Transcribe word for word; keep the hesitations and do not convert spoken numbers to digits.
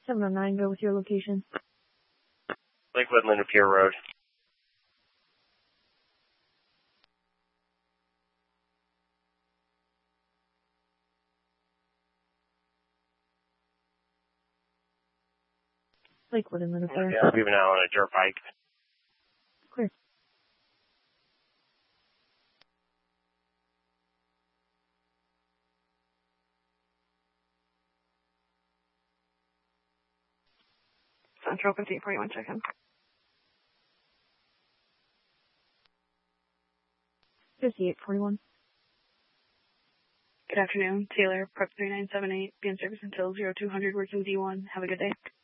seven oh nine, go with your location. Lakewood Lindapier Road. Lakewood and Lindapier. Yeah, moving out on a dirt bike. Clear. Central fifty-eight forty-one, check in. fifty-eight forty-one. Good afternoon. Taylor, Prep three nine seven eight. Be in service until zero two hundred, working D one. Have a good day.